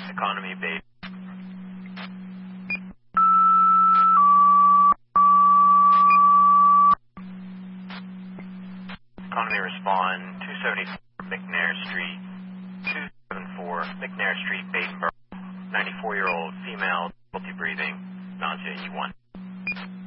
Economy Bay. Economy respond 274 McNair Street, 274 McNair Street, Badenborough. 94-year-old female, difficulty breathing, nausea, E1.